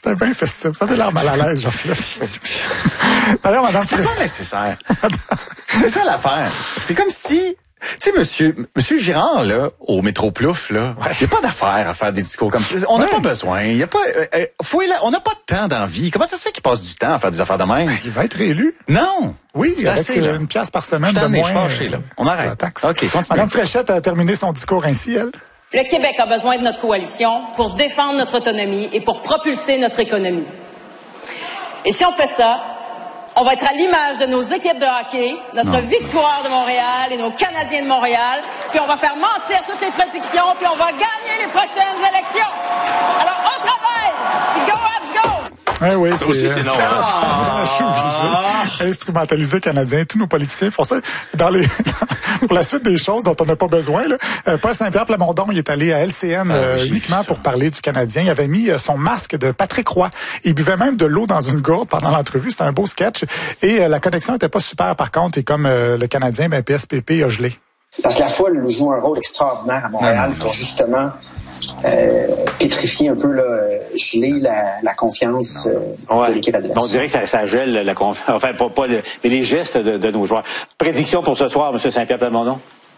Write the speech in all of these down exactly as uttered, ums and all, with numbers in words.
C'était bien festif. Ça avait l'air mal à l'aise, Jean-Philippe. D'ailleurs, madame... C'est pas nécessaire. C'est ça l'affaire. C'est comme si... Tu sais, monsieur, monsieur Girard, là, au métro Plouf, là, il ouais. n'y a pas d'affaire à faire des discours comme ça. On n'a ouais. pas besoin. Il y a pas, euh, faut, on n'a pas de temps dans la vie. Comment ça se fait qu'il passe du temps à faire des affaires de même? Il va être réélu. Non. Oui, avec assez, euh, une pièce par semaine de moins. Fâché, là. On arrête. La taxe. OK, continue. Madame Fréchette a terminé son discours ainsi, elle. Le Québec a besoin de notre coalition pour défendre notre autonomie et pour propulser notre économie. Et si on fait ça, on va être à l'image de nos équipes de hockey, notre non. victoire de Montréal et nos Canadiens de Montréal, puis on va faire mentir toutes les prédictions, puis on va gagner les prochaines élections. Alors, on travaille! Go, Habs, go! Eh oui, ça aussi, c'est non. Ah, ah, instrumentaliser Canadiens. Tous nos politiciens font ça. Dans les, pour la suite des choses dont on n'a pas besoin, là, Paul Saint-Pierre Plamondon, il est allé à L C N ah, euh, uniquement pour parler du Canadien. Il avait mis son masque de Patrick Roy. Il buvait même de l'eau dans une gourde pendant l'entrevue. C'était un beau sketch. Et euh, la connexion était pas super, par contre. Et comme euh, le Canadien, ben, P S P P a gelé. Parce que la foule joue un rôle extraordinaire à Montréal non, non, non. pour justement... Euh, pétrifier un peu, là, geler la, la confiance euh, ouais. de l'équipe adverse. On dirait que ça, ça gèle la confiance, enfin pas, pas le, mais les gestes de, de nos joueurs. Prédiction pour ce soir, M. Saint-Pierre Plamondon?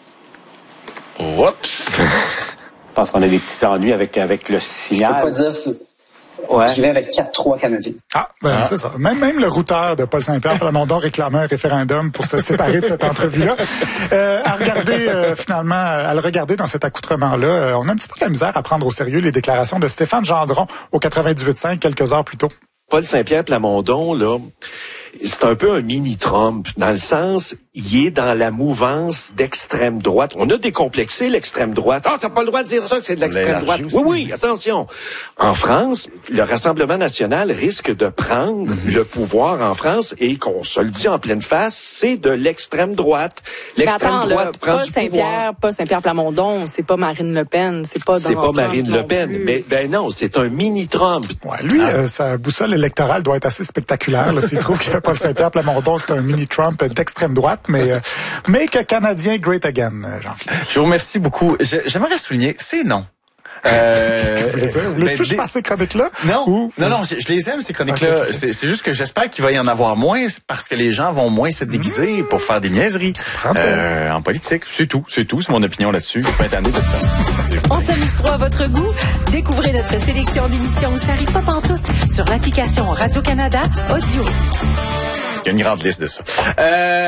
Oups! Je pense qu'on a des petits ennuis avec, avec le signal. Je peux pas dire si... Ouais. Je vais avec quatre trois Canadiens. Ah, ben ah. c'est ça. Même, même le routeur de Paul Saint-Pierre Plamondon réclamait un référendum pour se séparer de cette entrevue-là. Euh, à regarder, euh, finalement, à le regarder dans cet accoutrement-là, euh, on a un petit peu de la misère à prendre au sérieux les déclarations de Stéphane Gendron au quatre-vingt-dix-huit cinq quelques heures plus tôt. Paul Saint-Pierre Plamondon, là, c'est un peu un mini-Trump, dans le sens, il est dans la mouvance d'extrême droite. On a décomplexé l'extrême droite. Ah, oh, t'as pas le droit de dire ça, que c'est de l'extrême droite. Oui, oui, attention. En France, le Rassemblement national risque de prendre mm-hmm. le pouvoir en France et qu'on se le dit en pleine face, c'est de l'extrême droite. L'extrême attends, droite là, prend pas du Saint-Pierre, pouvoir. Pas Saint-Pierre Plamondon, c'est pas Marine Le Pen, c'est pas C'est pas Marine Le Pen, mais ben non, c'est un mini-Trump. Ouais, lui, ah. euh, sa boussole électorale doit être assez spectaculaire, là, s'il trouve que Paul Saint-Pierre Plamondon, c'est un mini-Trump d'extrême droite, mais euh, make a Canadien great again, Jean-Philippe. Je vous remercie beaucoup. Je, j'aimerais souligner, c'est non. Euh, Qu'est-ce que vous voulez dire? Vous voulez ben, plus des... passer ces chroniques-là? Non, Ou... non, non, je, je les aime, ces chroniques-là. Okay, okay. C'est, c'est juste que j'espère qu'il va y en avoir moins parce que les gens vont moins se déguiser mmh. pour faire des niaiseries euh, en politique. C'est tout, c'est tout, c'est mon opinion là-dessus. Je suis pas étonné de ça. On s'amuse trop à votre goût? Découvrez notre sélection d'émissions Ça arrive pas pantoute sur l'application Radio-Canada Audio. Il y a une grande liste de ça. Euh,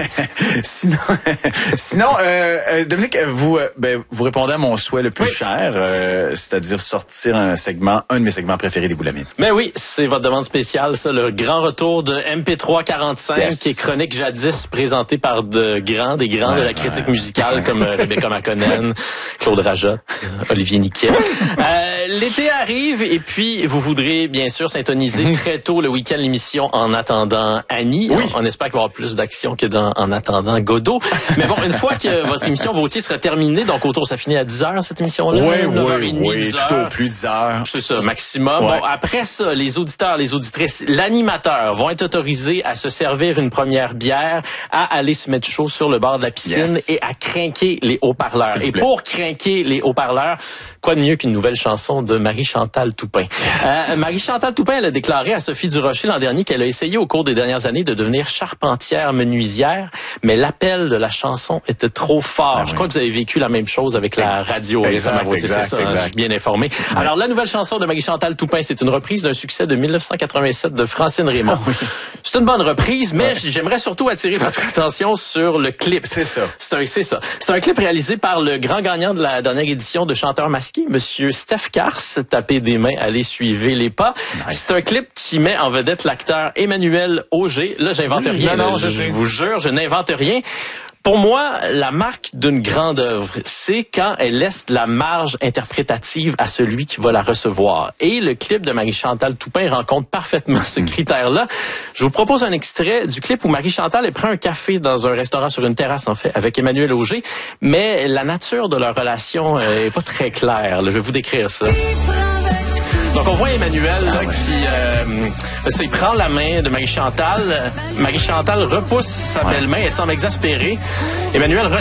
sinon, sinon euh, Dominique, vous, ben, vous répondez à mon souhait le plus oui. cher, euh, c'est-à-dire sortir un segment, un de mes segments préférés des Boulamines. Ben oui, c'est votre demande spéciale, ça, le grand retour de M P trois quarante-cinq, yes. qui est chronique jadis présentée par de grands, des grands ouais, de la critique ouais. musicale comme Rebecca McConnell, Claude Rajotte, Olivier Niquet. euh, l'été arrive et puis vous voudrez bien sûr syntoniser mm-hmm. très tôt le week-end l'émission En attendant Annie. Oui. On, on espère qu'il va y avoir plus d'action que dans En attendant Godot. Mais bon, une fois que votre émission Vautier sera terminée, donc autour, ça finit à dix heures cette émission-là. Oui, oui, oui, plutôt plus dix heures. C'est ça, maximum. Ouais. Bon, après ça, les auditeurs, les auditrices, l'animateur vont être autorisés à se servir une première bière, à aller se mettre chaud sur le bord de la piscine yes. et à crinquer les haut-parleurs. Et pour crinquer les haut-parleurs, quoi de mieux qu'une nouvelle chanson de Marie-Chantal Toupin. Yes. Euh, Marie-Chantal Toupin, elle a déclaré à Sophie Durocher l'an dernier qu'elle a essayé au cours des dernières années de devenir charpentière menuisière, mais l'appel de la chanson était trop fort. Ah, je oui. crois que vous avez vécu la même chose avec la radio récemment. C'est ça, exact. Je suis bien informé. Oui. Alors, la nouvelle chanson de Marie-Chantal Toupin, c'est une reprise d'un succès de dix-neuf cent quatre-vingt-sept de Francine Raymond. Oui. C'est une bonne reprise, mais ouais. j'aimerais surtout attirer votre attention sur le clip. C'est ça. C'est un, c'est ça. C'est un clip réalisé par le grand gagnant de la dernière édition de Chanteur masqué, Monsieur Steph Cars. Tapez des mains, allez suivre les pas. Nice. C'est un clip qui met en vedette l'acteur Emmanuel Auger. Là, j'invente mmh, rien. Non, non, je, je vous jure, je n'invente rien. Pour moi, la marque d'une grande œuvre, c'est quand elle laisse la marge interprétative à celui qui va la recevoir. Et le clip de Marie-Chantal Toupin rencontre parfaitement ce critère-là. Je vous propose un extrait du clip où Marie-Chantal elle prend un café dans un restaurant sur une terrasse, en fait, avec Emmanuel Auger, mais la nature de leur relation est pas très claire. Là, je vais vous décrire ça. Donc, on voit Emmanuel là, qui euh, il prend la main de Marie-Chantal. Marie-Chantal repousse sa belle main, elle semble exaspérée. Emmanuel